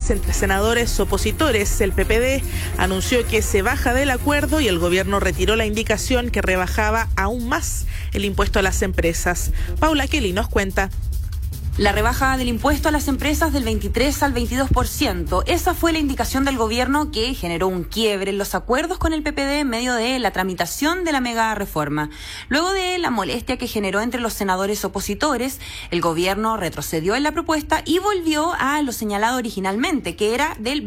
debates entre senadores opositores. El PPD anunció que se baja del acuerdo y el gobierno retiró la indicación que rebajaba aún más el impuesto a las empresas. Paula Kelly nos cuenta. La rebaja del impuesto a las empresas del 23 al 22%. Esa fue la indicación del gobierno que generó un quiebre en los acuerdos con el PPD en medio de la tramitación de la mega reforma. Luego de la molestia que generó entre los senadores opositores, el gobierno retrocedió en la propuesta y volvió a lo señalado originalmente, que era del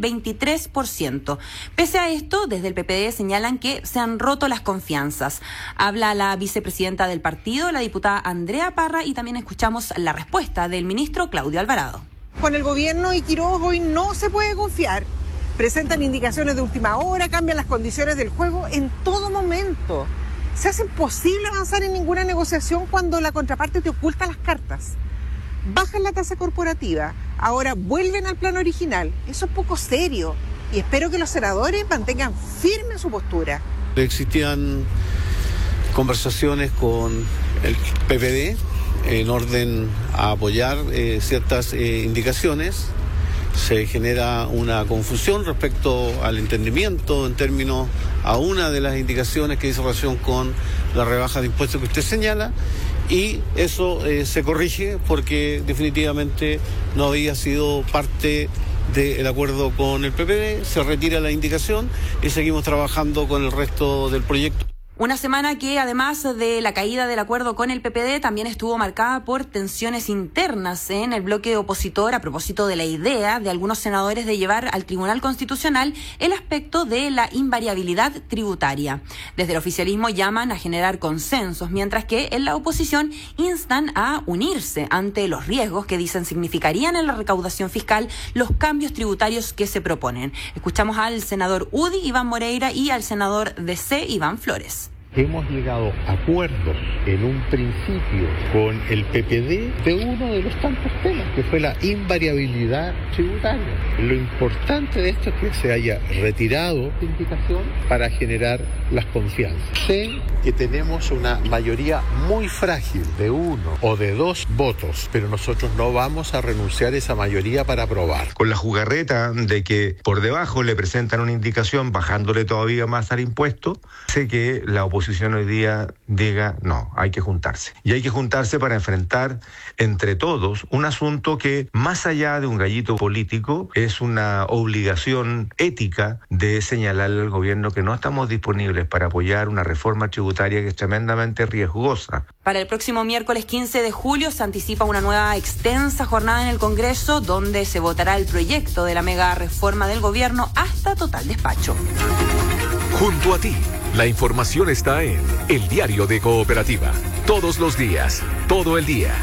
23%. Pese a esto, desde el PPD señalan que se han roto las confianzas. Habla la vicepresidenta del partido, la diputada Andrea Parra, y también escuchamos la respuesta del ministro Claudio Alvarado. Con el gobierno y Quiroz hoy no se puede confiar. Presentan indicaciones de última hora, cambian las condiciones del juego en todo momento. Se hace imposible avanzar en ninguna negociación cuando la contraparte te oculta las cartas. Bajan la tasa corporativa, ahora vuelven al plan original. Eso es poco serio y espero que los senadores mantengan firme su postura. Existían conversaciones con el PPD en orden a apoyar ciertas indicaciones. Se genera una confusión respecto al entendimiento en términos a una de las indicaciones que dice relación con la rebaja de impuestos que usted señala, y eso se corrige porque definitivamente no había sido parte del acuerdo con el PPD. Se retira la indicación y seguimos trabajando con el resto del proyecto. Una semana que, además de la caída del acuerdo con el PPD, también estuvo marcada por tensiones internas en el bloque opositor a propósito de la idea de algunos senadores de llevar al Tribunal Constitucional el aspecto de la invariabilidad tributaria. Desde el oficialismo llaman a generar consensos, mientras que en la oposición instan a unirse ante los riesgos que dicen significarían en la recaudación fiscal los cambios tributarios que se proponen. Escuchamos al senador UDI, Iván Moreira, y al senador DC, Iván Flores. Hemos llegado a acuerdos en un principio con el PPD de uno de los tantos temas, que fue la invariabilidad tributaria. Lo importante de esto es que se haya retirado la indicación para generar las confianzas. Sé que tenemos una mayoría muy frágil de 1 o de 2 votos, pero nosotros no vamos a renunciar a esa mayoría para aprobar. Con la jugarreta de que por debajo le presentan una indicación bajándole todavía más al impuesto, sé que la oposición hoy día diga, no, hay que juntarse. Y hay que juntarse para enfrentar entre todos un asunto que, más allá de un gallito político, es una obligación ética de señalarle al gobierno que no estamos disponibles para apoyar una reforma tributaria que es tremendamente riesgosa. Para el próximo miércoles 15 de julio se anticipa una nueva extensa jornada en el Congreso, donde se votará el proyecto de la mega reforma del gobierno hasta total despacho. Junto a ti, la información está en El Diario de Cooperativa. Todos los días, todo el día.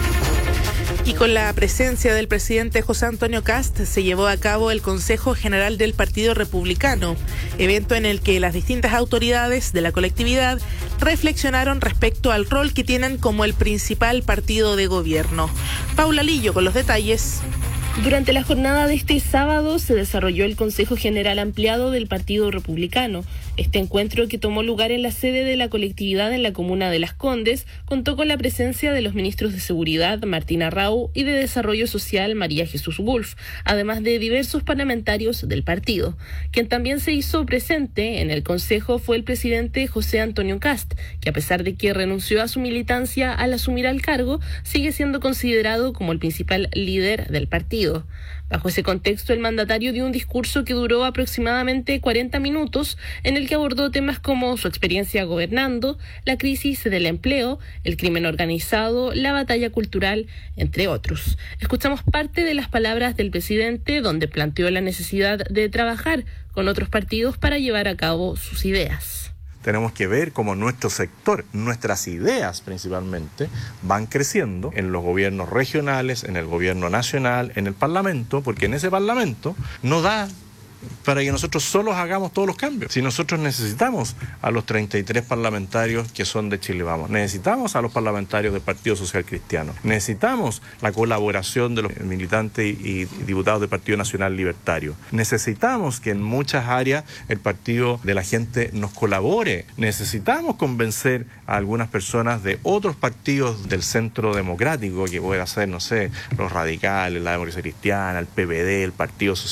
Y con la presencia del presidente José Antonio Kast se llevó a cabo el Consejo General del Partido Republicano, evento en el que las distintas autoridades de la colectividad reflexionaron respecto al rol que tienen como el principal partido de gobierno. Paula Lillo con los detalles. Durante la jornada de este sábado se desarrolló el Consejo General Ampliado del Partido Republicano. Este encuentro, que tomó lugar en la sede de la colectividad en la comuna de Las Condes, contó con la presencia de los ministros de Seguridad, Martín Arrau, y de Desarrollo Social, María Jesús Wolf, además de diversos parlamentarios del partido. Quien también se hizo presente en el Consejo fue el presidente José Antonio Kast, que a pesar de que renunció a su militancia al asumir el cargo, sigue siendo considerado como el principal líder del partido. Bajo ese contexto, el mandatario dio un discurso que duró aproximadamente 40 minutos, en el que abordó temas como su experiencia gobernando, la crisis del empleo, el crimen organizado, la batalla cultural, entre otros. Escuchamos parte de las palabras del presidente, donde planteó la necesidad de trabajar con otros partidos para llevar a cabo sus ideas. Tenemos que ver cómo nuestro sector, nuestras ideas principalmente, van creciendo en los gobiernos regionales, en el gobierno nacional, en el Parlamento, porque en ese Parlamento no da para que nosotros solos hagamos todos los cambios. Si nosotros necesitamos a los 33 parlamentarios que son de Chile Vamos, necesitamos a los parlamentarios del Partido Social Cristiano, necesitamos la colaboración de los militantes y diputados del Partido Nacional Libertario, necesitamos que en muchas áreas el Partido de la Gente nos colabore, necesitamos convencer a algunas personas de otros partidos del centro democrático, que pueda ser, no sé, los radicales, la democracia cristiana, el PPD, el Partido Social